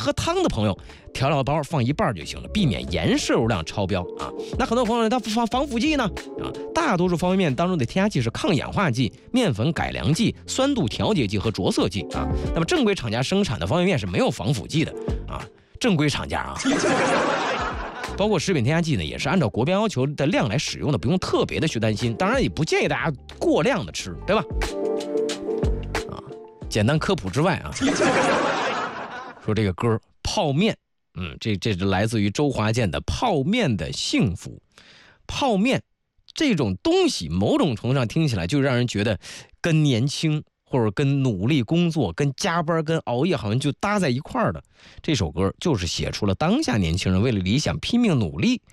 喝汤的朋友，调料包放一半就行了，避免盐摄入量超标啊。那很多朋友呢，他放防腐剂呢啊，大多数方便面当中的添加剂是抗氧化剂、面粉改良剂、酸度调节剂和着色剂啊。那么正规厂家生产的方便面是没有防腐剂的啊，正规厂家啊。包括食品添加剂呢，也是按照国标要求的量来使用的，不用特别的去担心。当然也不建议大家过量的吃，对吧？啊，简单科普之外啊，说这个歌泡面，这是来自于周华健的《泡面的幸福》。泡面这种东西，某种程度上听起来就让人觉得跟年轻或者跟努力工作、跟加班、跟熬夜好像就搭在一块儿的。这首歌就是写出了当下年轻人为了理想拼命努力